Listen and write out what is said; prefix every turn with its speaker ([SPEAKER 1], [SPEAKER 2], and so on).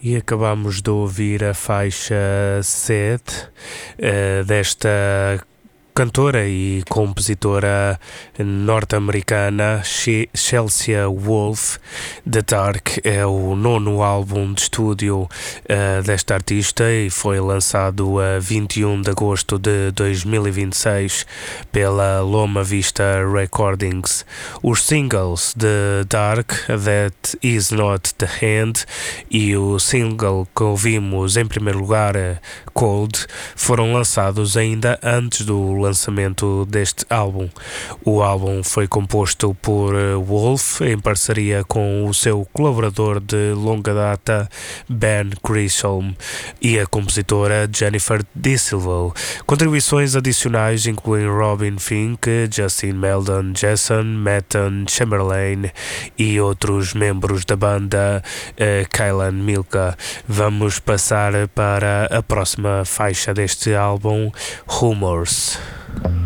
[SPEAKER 1] E acabamos de ouvir a faixa 7 desta cantora e compositora norte-americana Chelsea Wolfe. The Dark é o nono álbum de estúdio desta artista e foi lançado a 21 de agosto de 2026 pela Loma Vista Recordings. Os singles de Dark, That Is Not the Hand, e o single que ouvimos em primeiro lugar, Cold, foram lançados ainda antes do lançamento deste álbum. O álbum foi composto por Wolfe em parceria com o seu colaborador de longa data Ben Grisholm e a compositora Jennifer DiSilva. Contribuições adicionais incluem Robin Fink, Justin Meldon, Jason Metten Chamberlain e outros membros da banda, Kylan Milka. Vamos passar para a próxima faixa deste álbum, Rumors.